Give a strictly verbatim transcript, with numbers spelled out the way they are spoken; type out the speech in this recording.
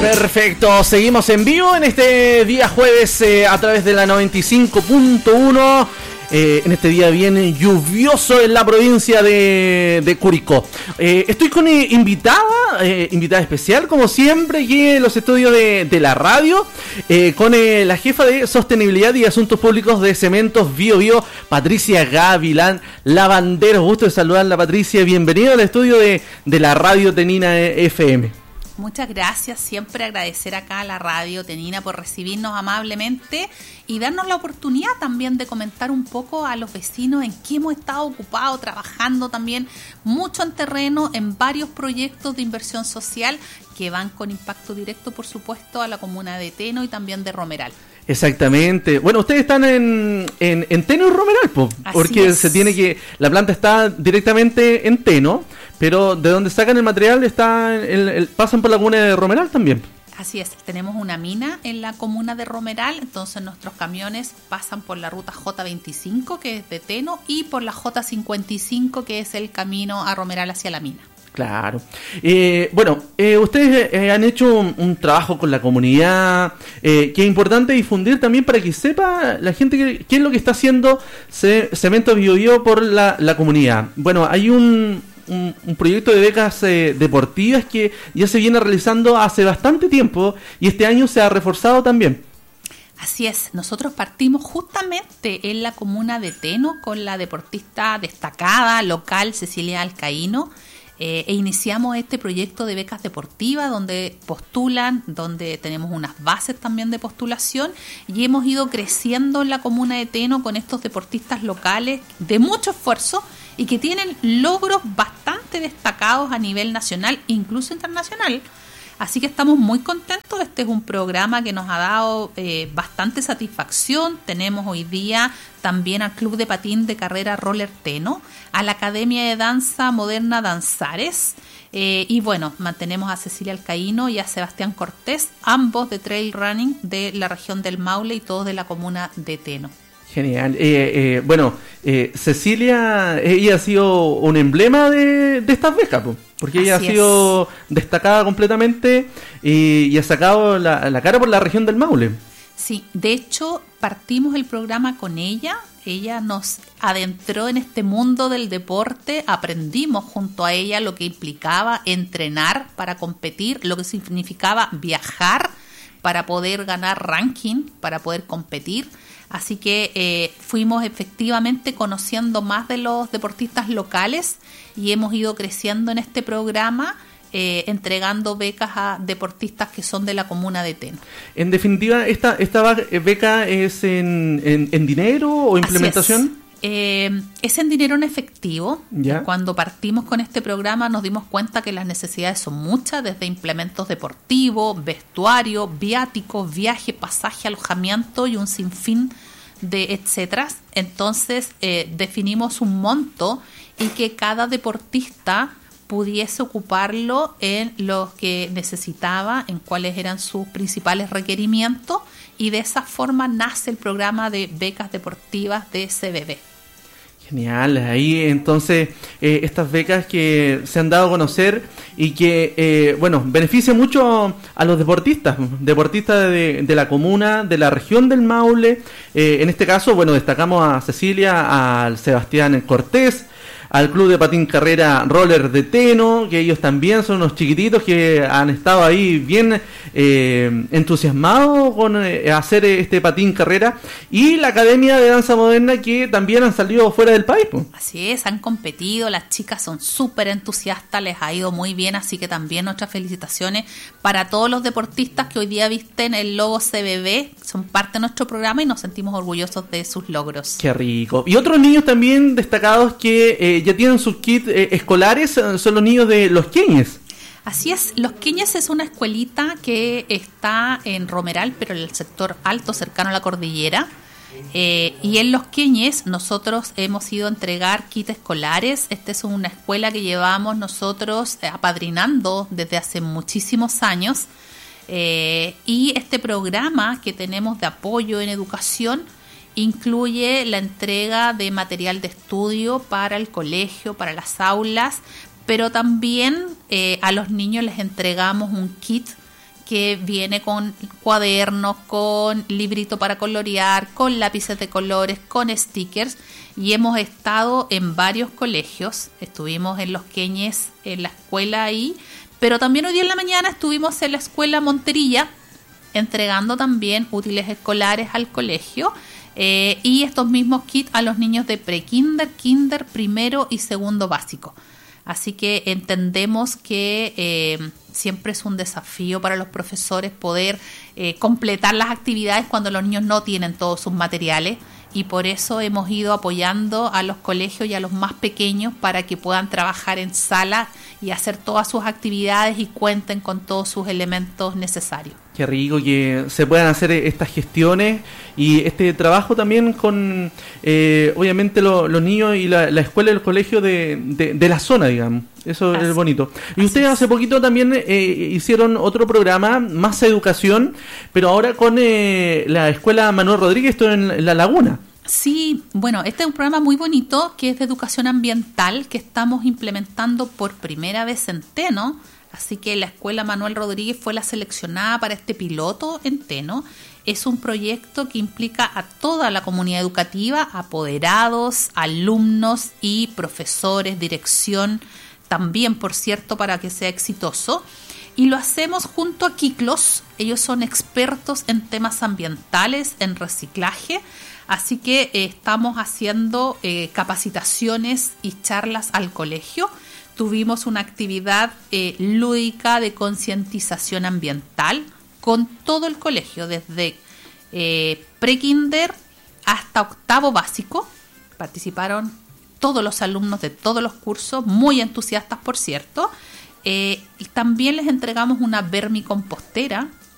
Perfecto, seguimos en vivo en este día jueves eh, a través de la noventa y cinco punto uno. Eh, en este día bien lluvioso en la provincia de, de Curicó. Eh, estoy con eh, invitada, eh, invitada especial, como siempre, aquí en los estudios de, de la radio, eh, con eh, la jefa de Sostenibilidad y Asuntos Públicos de Cementos Bio Bio, Patricia Gavilán Lavandero. Gusto de saludarla, Patricia. Bienvenida al estudio de, de la radio Tenina F M. Muchas gracias, siempre agradecer acá a la radio Tenina por recibirnos amablemente y darnos la oportunidad también de comentar un poco a los vecinos en qué hemos estado ocupados, trabajando también mucho en terreno, en varios proyectos de inversión social que van con impacto directo, por supuesto, a la comuna de Teno y también de Romeral. Exactamente. Bueno, ustedes están en, en, en Teno y Romeral, po, porque es. se tiene que la planta está directamente en Teno, pero de donde sacan el material está el, el, pasan por la comuna de Romeral también. Así es, tenemos una mina en la comuna de Romeral, entonces nuestros camiones pasan por la ruta J veinticinco, que es de Teno, y por la J cincuenta y cinco, que es el camino a Romeral hacia la mina. Claro. Eh, bueno, eh, ustedes eh, han hecho un, un trabajo con la comunidad eh, que es importante difundir también para que sepa la gente que, qué es lo que está haciendo C- Cementos Bio Bio por la, la comunidad. Bueno, hay un, un, un proyecto de becas eh, deportivas que ya se viene realizando hace bastante tiempo y este año se ha reforzado también. Así es, nosotros partimos justamente en la comuna de Teno con la deportista destacada local Cecilia Alcaíno. Eh, e iniciamos este proyecto de becas deportivas donde postulan, donde tenemos unas bases también de postulación y hemos ido creciendo en la comuna de Teno con estos deportistas locales de mucho esfuerzo y que tienen logros bastante destacados a nivel nacional, incluso internacional. Así que estamos muy contentos. Este es un programa que nos ha dado eh, bastante satisfacción. Tenemos hoy día también al Club de Patín de Carrera Roller Teno, a la Academia de Danza Moderna Danzares, eh, y bueno, mantenemos a Cecilia Alcaíno y a Sebastián Cortés, ambos de Trail Running de la región del Maule y todos de la comuna de Teno. Genial. Eh, eh, bueno, eh, Cecilia, ella ha sido un emblema de, de estas becas, po, porque ella Así ha sido es. destacada completamente y, y ha sacado la, la cara por la región del Maule. Sí, de hecho partimos el programa con ella, ella nos adentró en este mundo del deporte, aprendimos junto a ella lo que implicaba entrenar para competir, lo que significaba viajar para poder ganar ranking, para poder competir. Así que eh, fuimos efectivamente conociendo más de los deportistas locales y hemos ido creciendo en este programa, eh, entregando becas a deportistas que son de la comuna de Teno. En definitiva, ¿esta, esta beca es en, en, en dinero o implementación? Eh, es en dinero en efectivo. ¿Ya? Cuando partimos con este programa nos dimos cuenta que las necesidades son muchas, desde implementos deportivos, vestuario, viáticos, viaje, pasaje, alojamiento y un sinfín de etcétera. Entonces eh, definimos un monto y que cada deportista pudiese ocuparlo en lo que necesitaba, en cuáles eran sus principales requerimientos, y de esa forma nace el programa de becas deportivas de C B B. Genial, ahí entonces eh, estas becas que se han dado a conocer y que, eh, bueno, benefician mucho a los deportistas, deportistas de, de la comuna, de la región del Maule. Eh, en este caso, bueno, destacamos a Cecilia, al Sebastián Cortés, al Club de Patín Carrera Roller de Teno, que ellos también son unos chiquititos que han estado ahí bien eh, entusiasmados con eh, hacer este patín carrera, y la Academia de Danza Moderna, que también han salido fuera del país, pues. Así es, han competido, las chicas son súper entusiastas, les ha ido muy bien, así que también nuestras felicitaciones para todos los deportistas que hoy día visten el logo C B B, son parte de nuestro programa y nos sentimos orgullosos de sus logros. Qué rico. Y otros niños también destacados que eh, ya tienen sus kits eh, escolares, son los niños de Los Queñes. Así es, Los Queñes es una escuelita que está en Romeral, pero en el sector alto, cercano a la cordillera. Eh, y en Los Queñes nosotros hemos ido a entregar kits escolares. Esta es una escuela que llevamos nosotros eh, apadrinando desde hace muchísimos años. Eh, y este programa que tenemos de apoyo en educación incluye la entrega de material de estudio para el colegio, para las aulas, pero también eh, a los niños les entregamos un kit que viene con cuadernos, con librito para colorear, con lápices de colores, con stickers, y hemos estado en varios colegios. Estuvimos en Los Queñes, en la escuela ahí, pero también hoy día en la mañana estuvimos en la escuela Monterilla, entregando también útiles escolares al colegio, eh, y estos mismos kits a los niños de pre-kinder, kinder, primero y segundo básico. Así que entendemos que eh, siempre es un desafío para los profesores poder eh, completar las actividades cuando los niños no tienen todos sus materiales, y por eso hemos ido apoyando a los colegios y a los más pequeños para que puedan trabajar en sala y hacer todas sus actividades y cuenten con todos sus elementos necesarios. Qué rico que se puedan hacer estas gestiones y este trabajo también con, eh, obviamente, lo, los niños y la, la escuela y el colegio de, de, de la zona, digamos. Eso así, es bonito. Y ustedes hace poquito también eh, hicieron otro programa, Más Educación, pero ahora con eh, la escuela Manuel Rodríguez, esto en, en La Laguna. Sí, bueno, este es un programa muy bonito que es de educación ambiental que estamos implementando por primera vez en Teno. Así que la Escuela Manuel Rodríguez fue la seleccionada para este piloto en Teno. Es un proyecto que implica a toda la comunidad educativa, apoderados, alumnos y profesores, dirección, también, por cierto, para que sea exitoso. Y lo hacemos junto a Kiklos. Ellos son expertos en temas ambientales, en reciclaje. Así que eh, estamos haciendo eh, capacitaciones y charlas al colegio. Tuvimos una actividad eh, lúdica de concientización ambiental con todo el colegio, desde eh, pre-kinder hasta octavo básico. Participaron todos los alumnos de todos los cursos, muy entusiastas, por cierto. Eh, y también les entregamos una vermicompostera